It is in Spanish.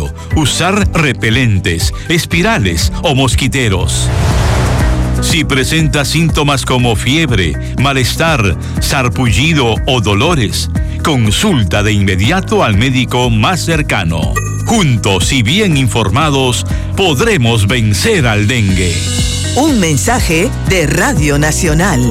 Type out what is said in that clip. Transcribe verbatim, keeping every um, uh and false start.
cuidado, usar repelentes, espirales o mosquiteros. Si presenta síntomas como fiebre, malestar, sarpullido o dolores, consulta de inmediato al médico más cercano. Juntos y bien informados, podremos vencer al dengue. Un mensaje de Radio Nacional.